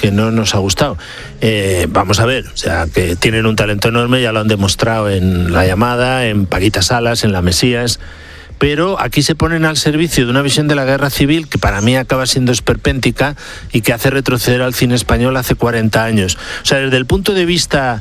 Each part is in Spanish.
que no nos ha gustado. Vamos a ver, o sea, que tienen un talento enorme, ya lo han demostrado en La Llamada, en Paquita Salas, en La Mesías, pero aquí se ponen al servicio de una visión de la guerra civil que para mí acaba siendo esperpéntica y que hace retroceder al cine español hace 40 años. O sea, desde el punto de vista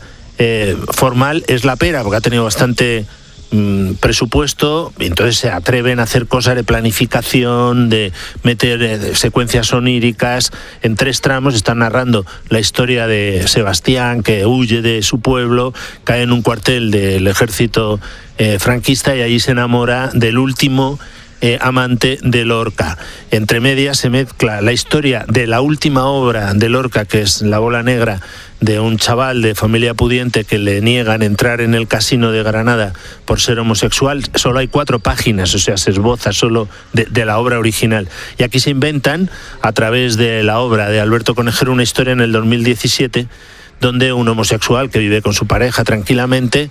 formal es la pera, porque ha tenido bastante presupuesto, y entonces se atreven a hacer cosas de planificación, de meter secuencias oníricas. En 3 tramos están narrando la historia de Sebastián, que huye de su pueblo, cae en un cuartel del ejército franquista y allí se enamora del último amante de Lorca. Entre medias se mezcla la historia de la última obra de Lorca, que es La Bola Negra, de un chaval de familia pudiente que le niegan entrar en el casino de Granada por ser homosexual. Solo hay 4 páginas, o sea, se esboza solo de la obra original. Y aquí se inventan, a través de la obra de Alberto Conejero, una historia en el 2017 donde un homosexual que vive con su pareja tranquilamente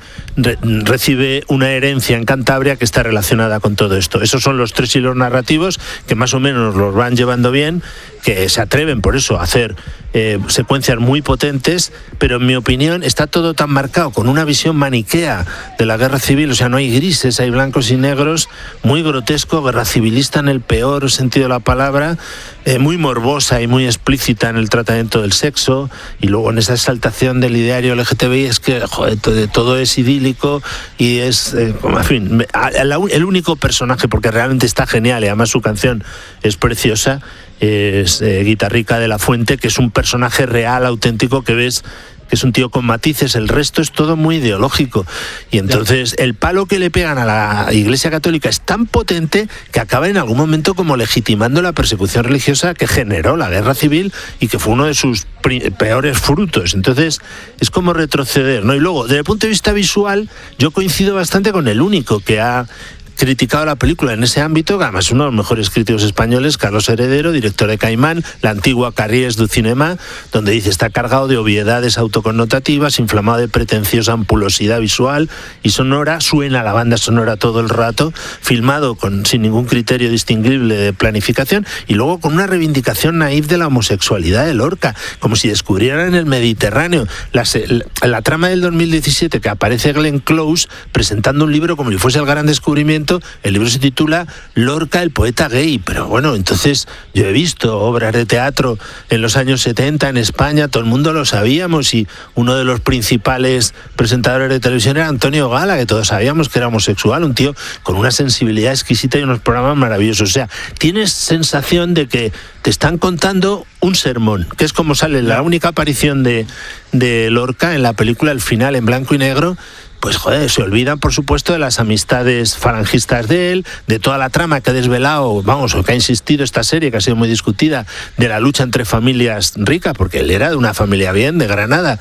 recibe una herencia en Cantabria que está relacionada con todo esto. Esos son los 3 hilos narrativos que más o menos los van llevando bien, que se atreven por eso a hacer secuencias muy potentes, pero en mi opinión está todo tan marcado con una visión maniquea de la guerra civil. O sea, no hay grises, hay blancos y negros, muy grotesco, guerra civilista en el peor sentido de la palabra, muy morbosa y muy explícita en el tratamiento del sexo, y luego en esa exaltación del ideario LGTBI es que joder, todo es idílico y es, en fin, el único personaje, porque realmente está genial y además su canción es preciosa, es Guitarrica de la Fuente, que es un personaje real, auténtico, que ves que es un tío con matices. El resto es todo muy ideológico, y entonces el palo que le pegan a la Iglesia Católica es tan potente que acaba en algún momento como legitimando la persecución religiosa que generó la guerra civil y que fue uno de sus peores frutos. Entonces es como retroceder, ¿no? Y luego, desde el punto de vista visual, yo coincido bastante con el único que ha criticado la película en ese ámbito, que además es uno de los mejores críticos españoles, Carlos Heredero, director de Caimán, la antigua Carries du Cinema, donde dice está cargado de obviedades autoconnotativas, inflamado de pretenciosa ampulosidad visual y sonora, suena la banda sonora todo el rato, filmado sin ningún criterio distinguible de planificación, y luego con una reivindicación naif de la homosexualidad de Lorca, como si descubrieran en el Mediterráneo. La trama del 2017, que aparece Glenn Close presentando un libro como si fuese el gran descubrimiento. El libro se titula Lorca, el poeta gay, pero bueno, entonces yo he visto obras de teatro en los años 70 en España, todo el mundo lo sabíamos, y uno de los principales presentadores de televisión era Antonio Gala, que todos sabíamos que era homosexual, un tío con una sensibilidad exquisita y unos programas maravillosos. O sea, tienes sensación de que te están contando un sermón, que es como sale la única aparición de Lorca en la película, al final en blanco y negro. Pues joder, se olvidan por supuesto de las amistades falangistas de él, de toda la trama que ha desvelado, vamos, o que ha insistido esta serie, que ha sido muy discutida, de la lucha entre familias ricas, porque él era de una familia bien, de Granada,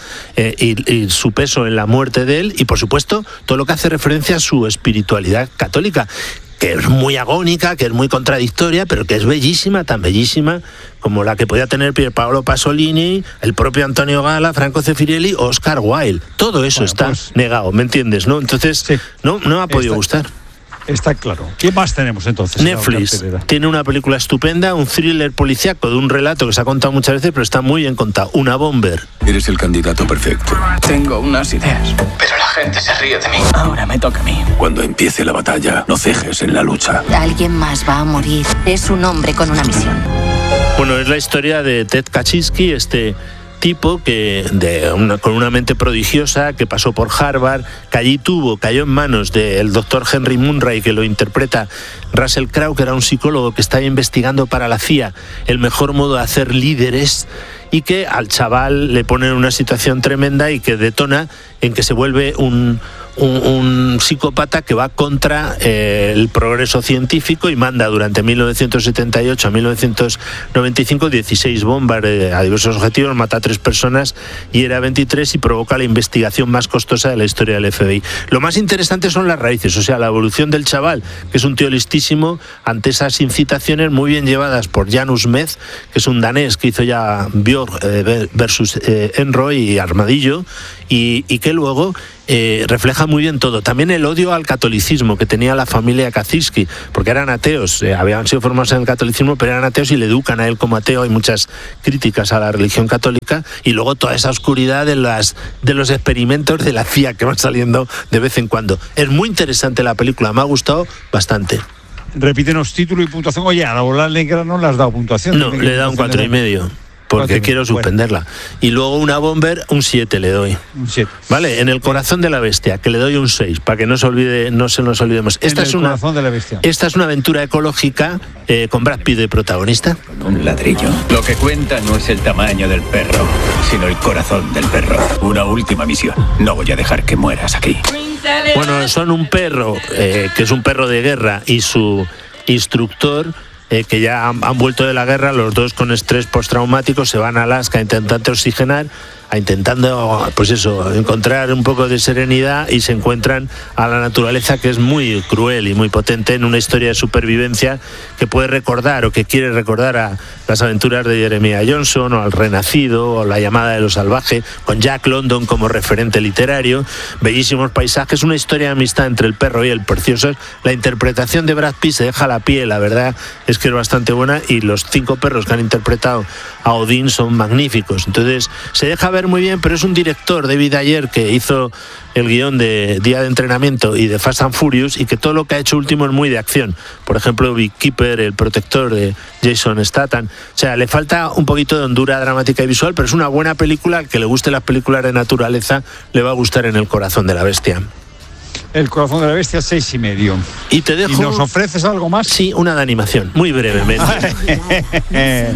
y su peso en la muerte de él, y por supuesto todo lo que hace referencia a su espiritualidad católica, que es muy agónica, que es muy contradictoria, pero que es bellísima, tan bellísima como la que podía tener Pierpaolo Pasolini, el propio Antonio Gala, Franco Zeffirelli o Oscar Wilde. Todo eso está negado, ¿me entiendes? ¿No? Entonces, sí, no me ha podido gustar. Está claro. ¿Qué más tenemos entonces? Netflix tiene una película estupenda, un thriller policíaco de un relato que se ha contado muchas veces, pero está muy bien contado. Una Bomber. Eres el candidato perfecto. Tengo unas ideas, pero la gente se ríe de mí. Ahora me toca a mí. Cuando empiece la batalla, no cejes en la lucha. Alguien más va a morir. Es un hombre con una misión. Bueno, es la historia de Ted Kaczynski, este tipo que con una mente prodigiosa, que pasó por Harvard, que allí cayó en manos del doctor Henry Munray, que lo interpreta Russell Crowe, que era un psicólogo que estaba investigando para la CIA el mejor modo de hacer líderes, y que al chaval le pone en una situación tremenda y que detona en que se vuelve un psicópata que va contra el progreso científico y manda durante 1978 a 1995 16 bombas a diversos objetivos, mata a 3 personas y era 23 y provoca la investigación más costosa de la historia del FBI. Lo más interesante son las raíces, o sea, la evolución del chaval, que es un tío listísimo ante esas incitaciones muy bien llevadas por Janus Meth, que es un danés que hizo ya Björk versus Enroy y Armadillo, y que luego refleja muy bien todo. También el odio al catolicismo que tenía la familia Kaczynski, porque eran ateos, habían sido formados en el catolicismo, pero eran ateos y le educan a él como ateo. Hay muchas críticas a la religión católica, y luego toda esa oscuridad de los experimentos de la CIA que van saliendo de vez en cuando. Es muy interesante la película, me ha gustado bastante. Repítenos título y puntuación. Oye, a La Bola Negra no le has dado puntuación. No, le he dado un 4,5. Porque quiero suspenderla. Bueno. Y luego una Bomber, un 7 le doy. Un 7. Vale, En el corazón de la bestia, que le doy un 6, para que no se nos olvidemos. Corazón de la bestia. Esta es una aventura ecológica con Brad Pitt de protagonista. Un ladrillo. Lo que cuenta no es el tamaño del perro, sino el corazón del perro. Una última misión. No voy a dejar que mueras aquí. Bueno, son un perro, que es un perro de guerra, y su instructor, que ya han vuelto de la guerra, los dos con estrés postraumático, se van a Alaska intentando oxigenar, intentando, pues eso, encontrar un poco de serenidad, y se encuentran a la naturaleza, que es muy cruel y muy potente, en una historia de supervivencia que puede recordar, o que quiere recordar, a las aventuras de Jeremiah Johnson, o al Renacido, o La llamada de lo salvaje, con Jack London como referente literario. Bellísimos paisajes, una historia de amistad entre el perro y el precioso. La interpretación de Brad Pitt se deja la piel, la verdad es que es bastante buena, y los 5 perros que han interpretado a Odín son magníficos. Entonces se deja ver muy bien, pero es un director, David Ayer, que hizo el guión de Día de Entrenamiento y de Fast and Furious, y que todo lo que ha hecho último es muy de acción. Por ejemplo, Beekeeper, El protector, de Jason Statham. O sea, le falta un poquito de hondura dramática y visual, pero es una buena película. Al que le guste las películas de naturaleza le va a gustar En el corazón de la bestia. El corazón de la bestia, 6,5. Y te dejo... ¿Y nos ofreces algo más? Sí, una de animación, muy brevemente. Ella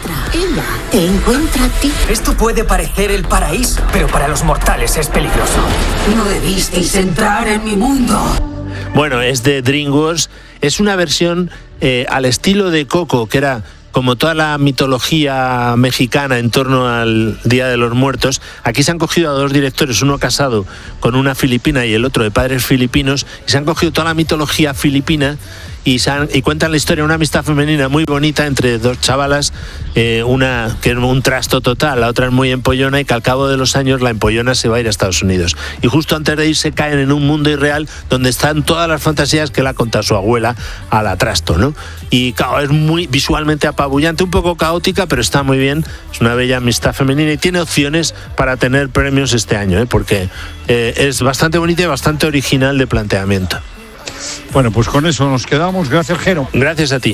te encuentra a ti. Esto puede parecer el paraíso, pero para los mortales es peligroso. No debisteis entrar en mi mundo. Bueno, es de DreamWorks. Es una versión al estilo de Coco, que era como toda la mitología mexicana en torno al Día de los Muertos. Aquí se han cogido a 2 directores, uno casado con una filipina y el otro de padres filipinos, y se han cogido toda la mitología filipina y cuentan la historia de una amistad femenina muy bonita entre 2 chavalas, una que es un trasto total, la otra es muy empollona, y que al cabo de los años la empollona se va a ir a Estados Unidos. Y justo antes de irse caen en un mundo irreal donde están todas las fantasías que le ha contado su abuela a la trasto, ¿no? Y claro, es muy visualmente apabullante, un poco caótica, pero está muy bien. Es una bella amistad femenina y tiene opciones para tener premios este año, porque es bastante bonita y bastante original de planteamiento. Bueno, pues con eso nos quedamos. Gracias, Jero. Gracias a ti.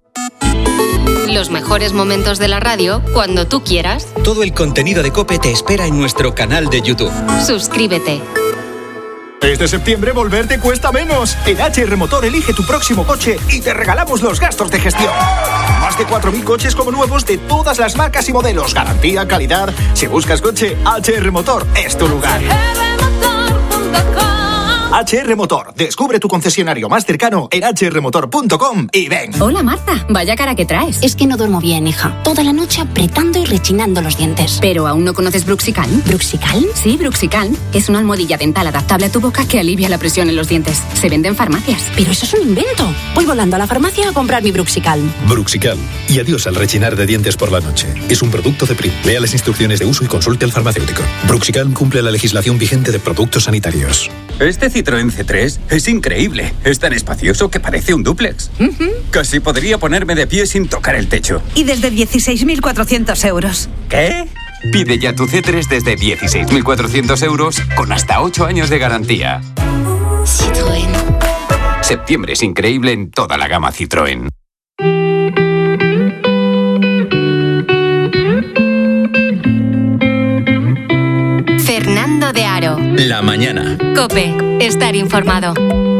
Los mejores momentos de la radio cuando tú quieras. Todo el contenido de COPE te espera en nuestro canal de YouTube. Suscríbete. Este septiembre volver te cuesta menos. En HR Motor elige tu próximo coche y te regalamos los gastos de gestión. Más de 4.000 coches como nuevos de todas las marcas y modelos. Garantía, calidad. Si buscas coche, HR Motor es tu lugar. HR Motor. Descubre tu concesionario más cercano en hrmotor.com y ven. Hola, Marta. Vaya cara que traes. Es que no duermo bien, hija. Toda la noche apretando y rechinando los dientes. ¿Pero aún no conoces Bruxicalm? ¿Bruxicalm? Sí, Bruxicalm. Es una almohadilla dental adaptable a tu boca que alivia la presión en los dientes. Se vende en farmacias. Pero eso es un invento. Voy volando a la farmacia a comprar mi Bruxicalm. Bruxicalm. Y adiós al rechinar de dientes por la noche. Es un producto de PRI. Lea las instrucciones de uso y consulte al farmacéutico. Bruxicalm cumple la legislación vigente de productos sanitarios. Este Citroën C3 es increíble. Es tan espacioso que parece un dúplex. Casi podría ponerme de pie sin tocar el techo. Y desde 16.400 euros. ¿Qué? Pide ya tu C3 desde 16.400 euros con hasta 8 años de garantía. Citroën. Septiembre es increíble en toda la gama Citroën. Fernando de Aro. La mañana. COPE. Estar informado.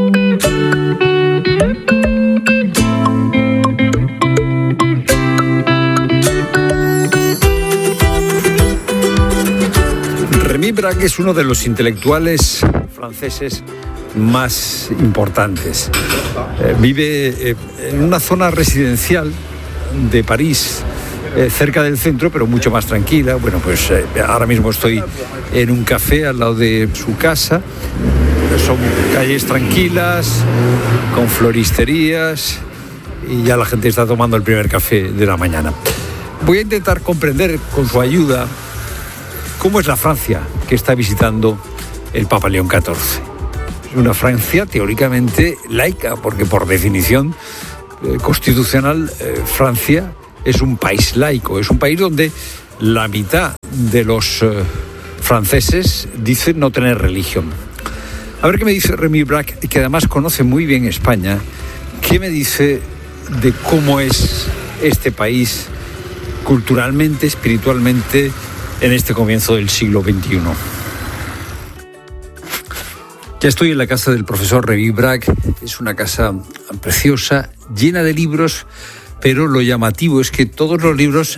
Rémy Braque es uno de los intelectuales franceses más importantes. Vive en una zona residencial de París, cerca del centro, pero mucho más tranquila. Bueno, pues ahora mismo estoy en un café al lado de su casa. Son calles tranquilas, con floristerías, y ya la gente está tomando el primer café de la mañana. Voy a intentar comprender con su ayuda cómo es la Francia que está visitando el Papa León XIV. Una Francia teóricamente laica, porque por definición constitucional Francia es un país laico, es un país donde la mitad de los franceses dicen no tener religión. A ver qué me dice Rémi Brac, que además conoce muy bien España. ¿Qué me dice de cómo es este país culturalmente, espiritualmente, en este comienzo del siglo XXI? Ya estoy en la casa del profesor Rémi Brac. Es una casa preciosa, llena de libros, pero lo llamativo es que todos los libros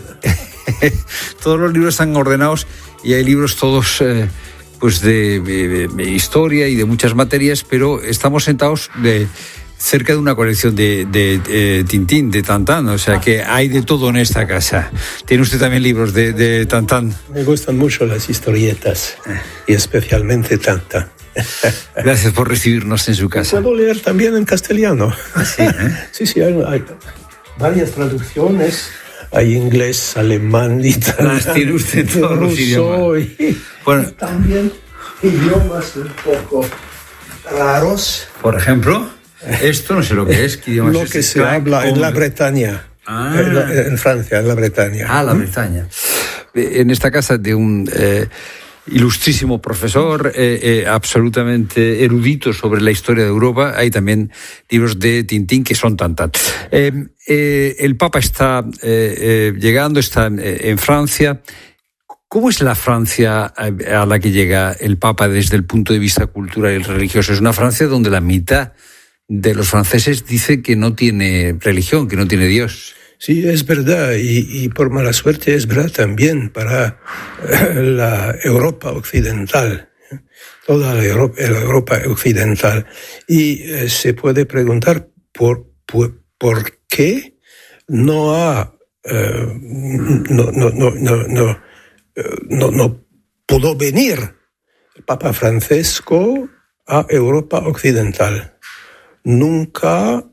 están ordenados y hay libros todos pues de historia y de muchas materias, pero estamos sentados cerca de una colección de Tintín, de Tintín, o sea que hay de todo en esta casa. ¿Tiene usted también libros de Tintín? Me gustan mucho las historietas y especialmente Tintín. Gracias por recibirnos en su casa. Puedo leer también en castellano. ¿Sí? Sí, hay varias traducciones. Hay inglés, alemán, italiano, tiene usted todos los idiomas. Bueno, también idiomas un poco raros. Por ejemplo, esto no sé lo que es. ¿Qué idioma lo es que se habla en la Bretaña. En Francia, en la Bretaña. La Bretaña. En esta casa de un ilustrísimo profesor, absolutamente erudito sobre la historia de Europa, hay también libros de Tintín que son Tintín. El Papa está llegando, está en Francia. ¿Cómo es la Francia a la que llega el Papa desde el punto de vista cultural y religioso? Es una Francia donde la mitad de los franceses dice que no tiene religión, que no tiene Dios. Sí, es verdad, y por mala suerte es verdad también para la Europa occidental, toda la Europa occidental. Y se puede preguntar por qué no pudo venir el Papa Francisco a Europa occidental. Nunca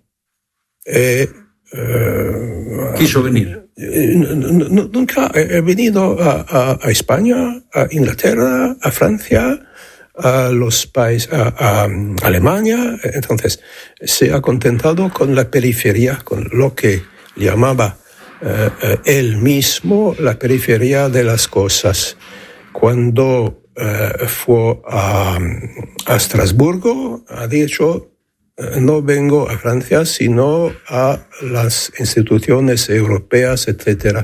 quiso venir. Nunca he venido a España, a Inglaterra, a Francia, a los países, a Alemania. Entonces, se ha contentado con la periferia, con lo que llamaba él mismo la periferia de las cosas. Cuando fue a Estrasburgo, ha dicho: no vengo a Francia, sino a las instituciones europeas, etc.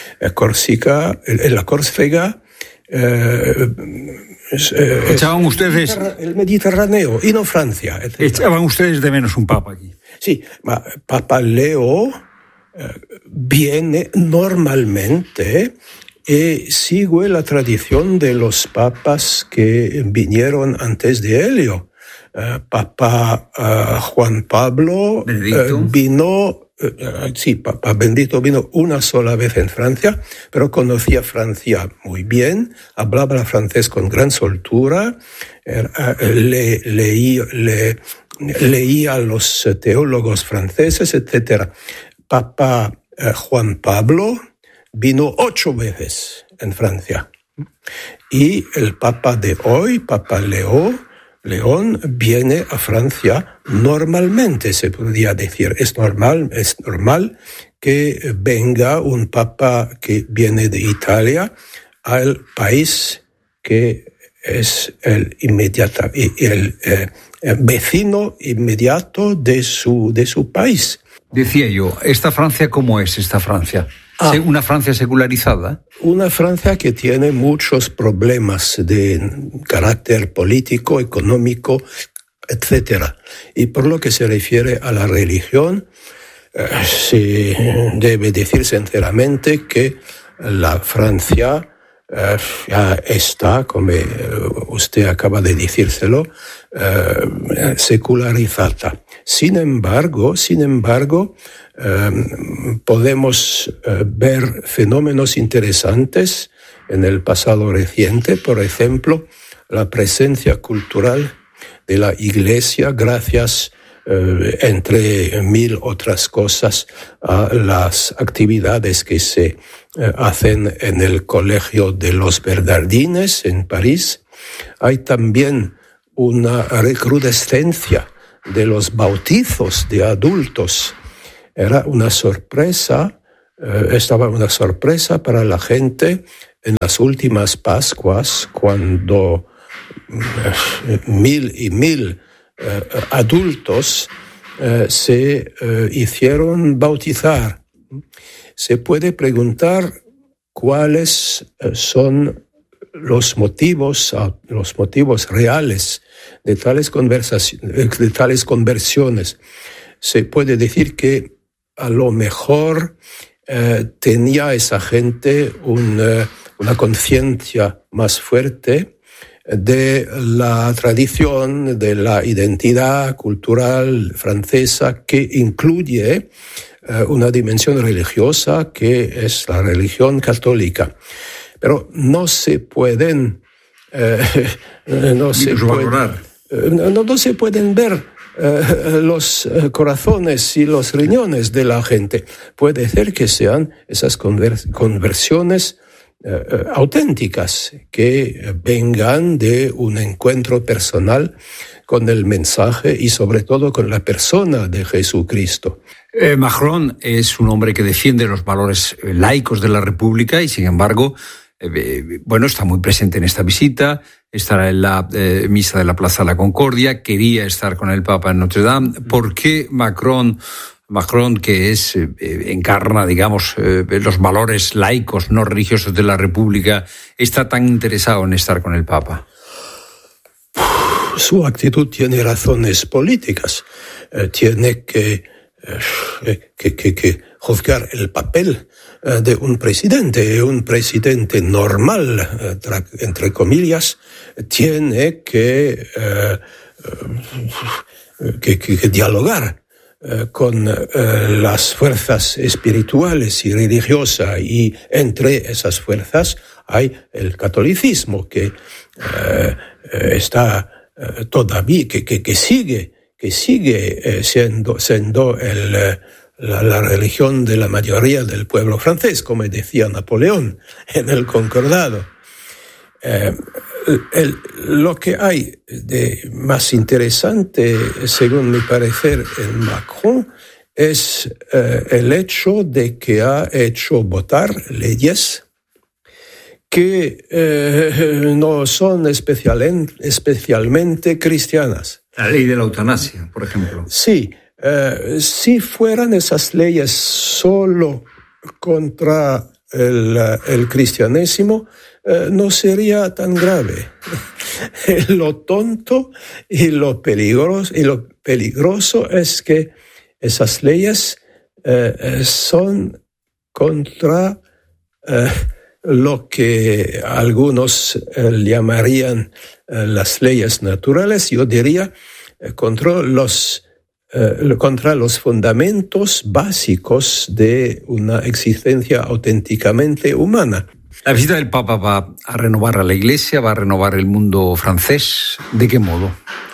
En la Córcega echaban ustedes el Mediterráneo y no Francia, etc. Echaban ustedes de menos un papa aquí. Sí, Papa Leo viene normalmente y sigue la tradición de los papas que vinieron antes de Helio. Papa Juan Pablo vino, Papa Benedicto vino una sola vez en Francia, pero conocía Francia muy bien, hablaba francés con gran soltura, leía a los teólogos franceses, etc. Papa Juan Pablo vino 8 veces en Francia. Y el Papa de hoy, Papa León, viene a Francia normalmente, se podría decir. Es normal que venga un Papa que viene de Italia al país que es el vecino inmediato de su país. Decía yo, ¿esta Francia cómo es esta Francia? ¿Una Francia secularizada? Una Francia que tiene muchos problemas de carácter político, económico, etc. Y por lo que se refiere a la religión, se debe decir sinceramente que la Francia ya está, como usted acaba de decírselo, secularizada. Sin embargo, podemos ver fenómenos interesantes en el pasado reciente, por ejemplo, la presencia cultural de la Iglesia gracias, entre mil otras cosas, a las actividades que se hacen en el Colegio de los Bernardines en París, Hay también una recrudescencia de los bautizos de adultos. Era una sorpresa, estaba una sorpresa para la gente en las últimas Pascuas, cuando 1000 y 1000 adultos se hicieron bautizar. Se puede preguntar cuáles son los motivos reales de tales conversiones. Se puede decir que a lo mejor tenía esa gente una conciencia más fuerte de la tradición, de la identidad cultural francesa, que incluye una dimensión religiosa que es la religión católica. Pero no se pueden ver los corazones y los riñones de la gente. Puede ser que sean esas conversiones auténticas, que vengan de un encuentro personal con el mensaje y sobre todo con la persona de Jesucristo. Macron es un hombre que defiende los valores laicos de la República y, sin embargo, está muy presente en esta visita, estará en la misa de la Plaza de la Concordia, quería estar con el Papa en Notre Dame. ¿Por qué Macron, que encarna, digamos, los valores laicos, no religiosos de la República, está tan interesado en estar con el Papa? Su actitud tiene razones políticas. Tiene que juzgar el papel de un presidente normal, entre comillas, tiene que dialogar con las fuerzas espirituales y religiosas, y entre esas fuerzas hay el catolicismo, que está todavía, que sigue siendo la religión de la mayoría del pueblo francés, como decía Napoleón en el Concordado. Lo que hay de más interesante, según mi parecer, en Macron, es el hecho de que ha hecho votar leyes que no son especialmente cristianas. La ley de la eutanasia, por ejemplo. Sí. Si fueran esas leyes solo contra el cristianismo, no sería tan grave. Lo tonto y lo peligroso es que esas leyes son contra lo que algunos llamarían las leyes naturales. Yo diría contra los fundamentos básicos de una existencia auténticamente humana. La visita del Papa va a renovar a la Iglesia, va a renovar el mundo francés. ¿De qué modo?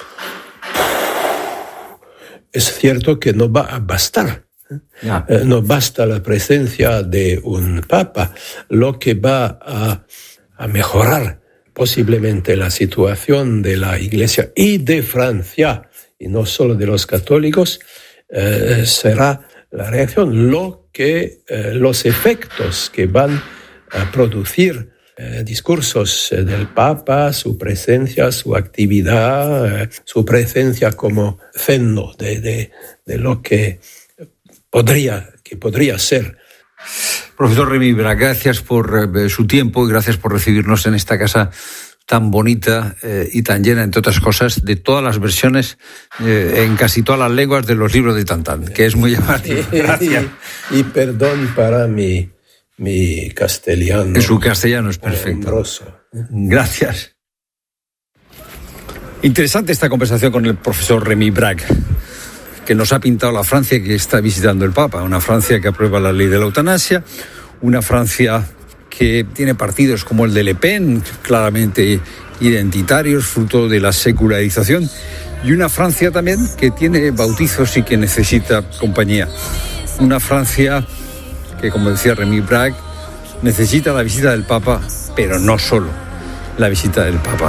Es cierto que no va a bastar. No basta la presencia de un Papa. Lo que va a mejorar posiblemente la situación de la Iglesia y de Francia, y no solo de los católicos, será la reacción, los efectos que van a producir discursos del Papa, su presencia, su actividad, su presencia como cenno de lo que podría ser. Profesor Rémy Brague, gracias por su tiempo y gracias por recibirnos en esta casa tan bonita y tan llena, entre otras cosas, de todas las versiones en casi todas las lenguas de los libros de Tintín, que es muy llamativo. Gracias. Y perdón para mi castellano. Su castellano es perfecto. Hombroso. Gracias. Interesante esta conversación con el profesor Rémy Brague, que nos ha pintado la Francia que está visitando el Papa, una Francia que aprueba la ley de la eutanasia, una Francia que tiene partidos como el de Le Pen, claramente identitarios, fruto de la secularización, y una Francia también que tiene bautizos y que necesita compañía. Una Francia que, como decía Rémy Brague, necesita la visita del Papa, pero no solo. la visita del Papa.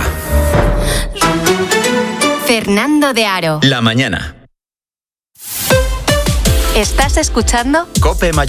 Fernando de Aro. La mañana. ¿Estás escuchando? COPE